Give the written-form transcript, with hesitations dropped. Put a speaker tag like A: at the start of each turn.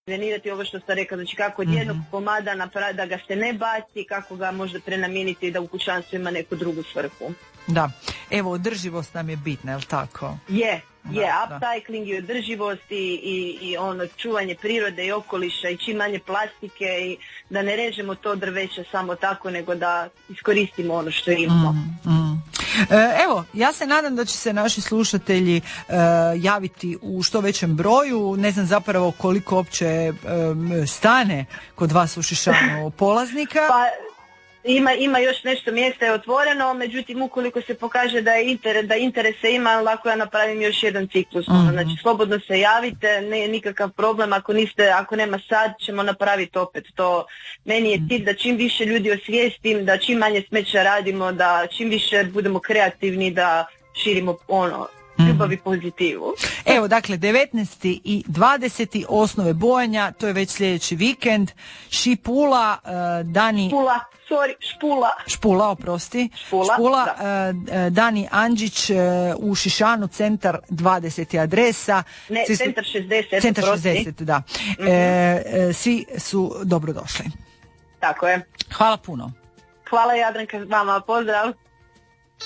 A: trenirati ovo što ste rekla, znači kako od jednog komada napraviti da ga se ne baci, kako ga možda prenamijeniti da u kućanstvu ima neku drugu svrhu.
B: Da, evo održivost nam je bitna, je li tako?
A: Je, upcycling i održivost i ono čuvanje prirode i okoliša i čim manje plastike i da ne režemo to drveće samo tako nego da iskoristimo ono što imamo.
B: Evo, ja se nadam da će se naši slušatelji javiti u što većem broju. Ne znam zapravo koliko uopće stane kod vas u Šišanu polaznika.
A: Pa ima još nešto mjesta je otvoreno, međutim ukoliko se pokaže da interese ima, lako ja napravim još jedan ciklus. Znači slobodno se javite, ne nikakav problem, ako nema sad ćemo napraviti opet to. Meni je cilj da čim više ljudi osvijestim, da čim manje smeća radimo, da čim više budemo kreativni, da širimo ljubav i pozitivu.
B: Evo, dakle, 19. i 20. osnove bojanja, to je već sljedeći vikend. Šipula, Dani... Špula, oprosti. Špula, Dani Andžić u Šišanu, centar 20. adresa.
A: Ne, centar 60.
B: Centar 60, da. Svi su dobrodošli.
A: Tako je.
B: Hvala puno.
A: Hvala Jadranka, vama, pozdrav.